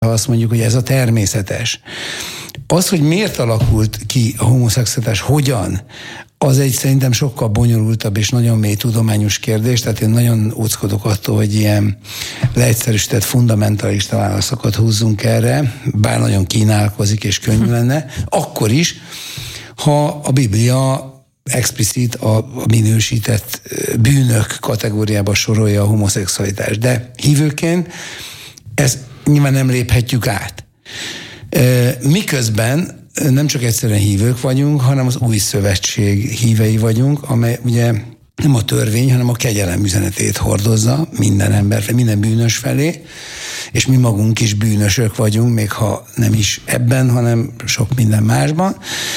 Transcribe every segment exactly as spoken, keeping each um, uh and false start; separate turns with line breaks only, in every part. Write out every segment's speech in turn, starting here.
ha azt mondjuk, hogy ez a természetes. Az, hogy miért alakult ki a homoszexualitás, hogyan, az egy szerintem sokkal bonyolultabb és nagyon mély tudományos kérdés, tehát én nagyon óckodok attól, hogy ilyen leegyszerűsített fundamentalista válaszokat húzzunk erre, bár nagyon kínálkozik és könnyű lenne, akkor is, ha a Biblia explicit a minősített bűnök kategóriába sorolja a homoszexualitást. De hívőként ezt nyilván nem léphetjük át. Miközben nem csak egyszerűen hívők vagyunk, hanem az új szövetség hívei vagyunk, amely ugye nem a törvény, hanem a kegyelem üzenetét hordozza minden emberre, minden bűnös felé, és mi magunk is bűnösök vagyunk, még ha nem is ebben, hanem sok minden másban.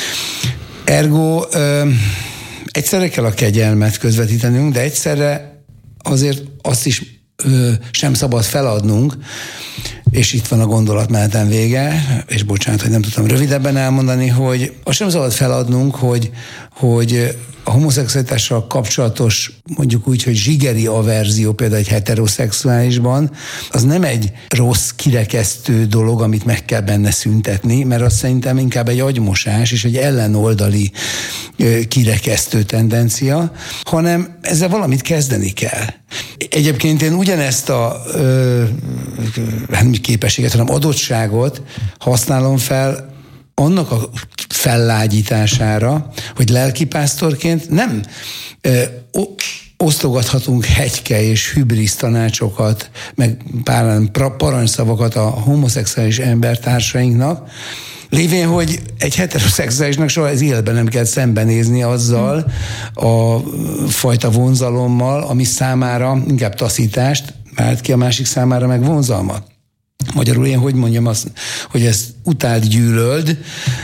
Ergo ö, egyszerre kell a kegyelmet közvetítenünk, de egyszerre azért azt is ö, sem szabad feladnunk, és itt van a gondolatmenetem vége, és bocsánat, hogy nem tudtam rövidebben elmondani, hogy azt sem szabad feladnunk, hogy, hogy a homoszexualitással kapcsolatos, mondjuk úgy, hogy zsigeri averzió például egy heteroszexuálisban, az nem egy rossz, kirekesztő dolog, amit meg kell benne szüntetni, mert az szerintem inkább egy agymosás és egy ellenoldali kirekesztő tendencia, hanem ezzel valamit kezdeni kell. Egyébként én ugyanezt a ö, nem képességet, hanem adottságot használom fel annak a fellágyítására, hogy lelkipásztorként nem ö, osztogathatunk hegyke és hübrisz tanácsokat, meg pár parancsszavakat a homoszexuális embertársainknak, lévén, hogy egy heteroszexuálisnak soha az életben nem kell szembenézni azzal a fajta vonzalommal, ami számára inkább taszítást vált ki, a másik számára meg vonzalmat. Magyarul én hogy mondjam azt, hogy ezt utált gyűlöld,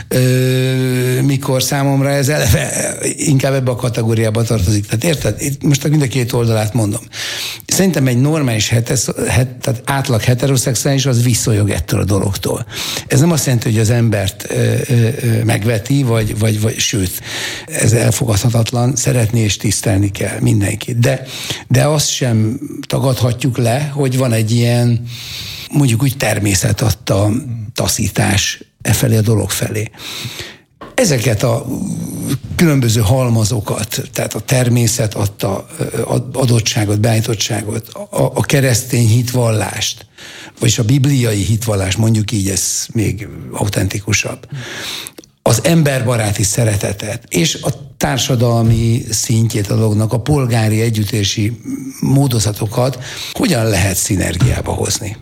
mikor számomra ez eleve inkább ebbe a kategóriába tartozik. Tehát érted? Itt most mind a két oldalát mondom. Szerintem egy normális hetesz, het, tehát átlag heteroszexuális az visszajog ettől a dologtól. Ez nem azt jelenti, hogy az embert ö, ö, megveti, vagy, vagy, vagy sőt, ez elfogadhatatlan, szeretni és tisztelni kell mindenkit. De, de azt sem tagadhatjuk le, hogy van egy ilyen, mondjuk úgy természet adta taszítás e felé a dolog felé. Ezeket a különböző halmazokat, tehát a természet adta adottságot, beállítottságot, a, a keresztény hitvallást, vagyis a bibliai hitvallást, mondjuk így, ez még autentikusabb, az emberbaráti szeretetet, és a társadalmi szintjét a dolognak, a polgári együttési módozatokat hogyan lehet szinergiába hozni?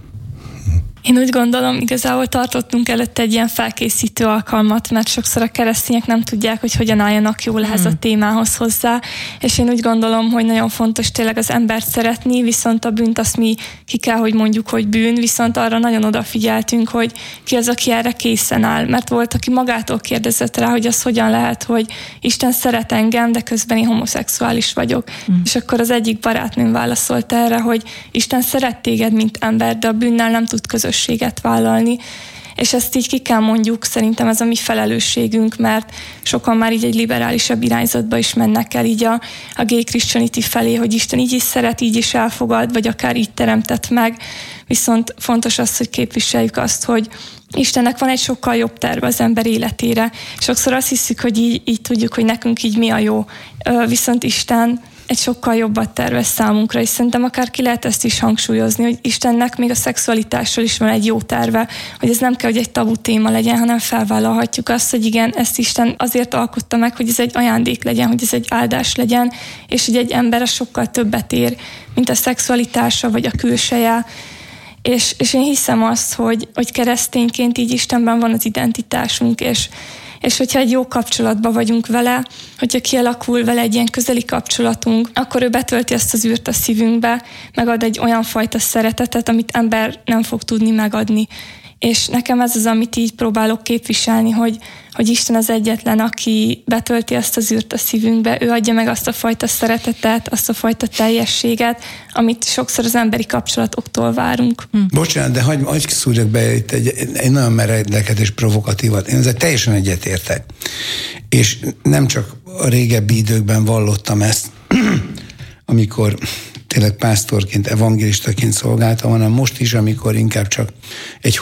Én úgy gondolom, igazából tartottunk előtte egy ilyen felkészítő alkalmat, mert sokszor a keresztények nem tudják, hogy hogyan álljanak jól ehhez a témához hozzá, és én úgy gondolom, hogy nagyon fontos tényleg az embert szeretni, viszont a bűnt azt mi ki kell, hogy mondjuk, hogy bűn, viszont arra nagyon odafigyeltünk, hogy ki az, aki erre készen áll, mert volt, aki magától kérdezett rá, hogy az hogyan lehet, hogy Isten szeret engem, de közben én homoszexuális vagyok. Mm. És akkor az egyik barátnőm válaszolt erre, hogy Isten szeret téged, mint ember, de a bűnnel nem tud közös vállalni, és ezt így ki kell mondjuk, szerintem ez a mi felelősségünk, mert sokan már így egy liberálisabb irányzatba is mennek el így a, a gay Christianity felé, hogy Isten így is szeret, így is elfogad, vagy akár így teremtett meg, viszont fontos az, hogy képviseljük azt, hogy Istennek van egy sokkal jobb terve az ember életére. Sokszor azt hiszük, hogy így, így tudjuk, hogy nekünk így mi a jó, viszont Isten egy sokkal jobbat tervez számunkra, és szerintem akár ki lehet ezt is hangsúlyozni, hogy Istennek még a szexualitásról is van egy jó terve, hogy ez nem kell, hogy egy tabu téma legyen, hanem felvállalhatjuk azt, hogy igen, ezt Isten azért alkotta meg, hogy ez egy ajándék legyen, hogy ez egy áldás legyen, és hogy egy ember sokkal többet ér, mint a szexualitása vagy a külseje. És, és én hiszem azt, hogy, hogy keresztényként így Istenben van az identitásunk, és És hogyha egy jó kapcsolatban vagyunk vele, hogyha kialakul vele egy ilyen közeli kapcsolatunk, akkor ő betölti ezt az űrt a szívünkbe, megad egy olyan fajta szeretetet, amit ember nem fog tudni megadni. És nekem ez az, amit így próbálok képviselni, hogy, hogy Isten az egyetlen, aki betölti ezt az űrt a szívünkbe, ő adja meg azt a fajta szeretetet, azt a fajta teljességet, amit sokszor az emberi kapcsolatoktól várunk. Hm.
Bocsánat, de hagyj, hagyj szúrjak be itt egy, egy nagyon meredeket és provokatívat. Én ezzel teljesen egyetértek. És nem csak a régebbi időkben vallottam ezt, amikor tényleg pásztorként, evangélistaként szolgáltam, hanem most is, amikor inkább csak egy